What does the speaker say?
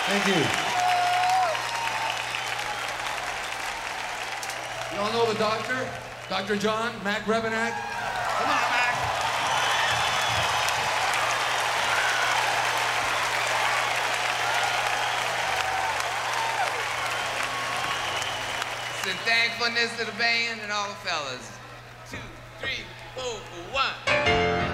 Thank you. Y'all know the doctor? Dr. John, Mac Rebenak? Come on, Mac. Some thankfulness to the band and all the fellas. 2, 3, 4, 1.